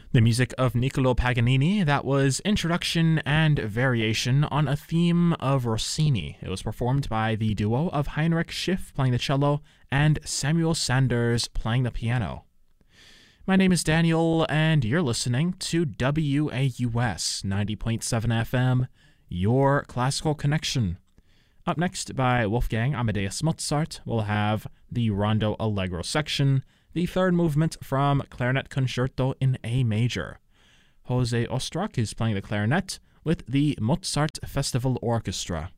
The music of Niccolo Paganini, that was Introduction and Variation on a theme of Rossini. It was performed by the duo of Heinrich Schiff playing the cello and Samuel Sanders playing the piano. My name is Daniel, and you're listening to WAUS 90.7 FM, your classical connection. Up next, by Wolfgang Amadeus Mozart, we'll have the Rondo Allegro section, the third movement from Clarinet Concerto in A major. Jose Ostrak is playing the clarinet with the Mozart Festival Orchestra.